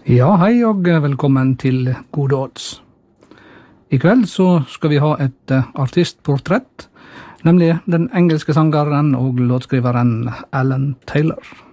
Ja, hei og velkommen til Gode Odds. I kveld så skal vi ha et artistportrett, nemlig den engelske sangeren og låtskriveren Alan Taylor.